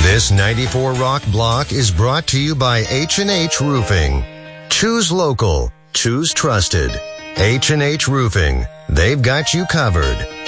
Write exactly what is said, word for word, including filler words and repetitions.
This ninety-four Rock block is brought to you by H and H Roofing. Choose local. Choose trusted. H and H Roofing. They've got you covered.